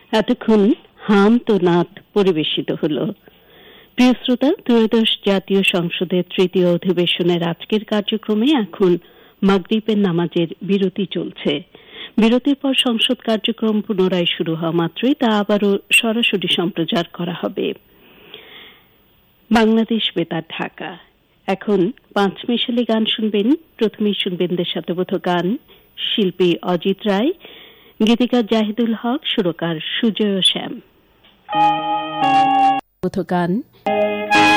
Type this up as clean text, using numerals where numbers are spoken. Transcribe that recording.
এতক্ষণ হাম তো নাথ পরিবেশিত হল। প্রিয় শ্রোতা, ত্রয়োদশ জাতীয় সংসদের তৃতীয় অধিবেশনের আজকের কার্যক্রমে এখন মাগরিবের নামাজের বিরতি চলছে। বিরতির পর সংসদ কার্যক্রম পুনরায় শুরু হওয়া মাত্রই তা আবারও সরাসরি সম্প্রচার করা হবে। বাংলাদেশ বেতার, ঢাকা। এখন 5 মিশালি গান শুনবেন। প্রথমেই শুনবেন দেশাত্মবোধক গান, শিল্পী অজিত রায়, গীতিকার জাহিদুল হক, সুরকার সুজয় শ্যাম। গান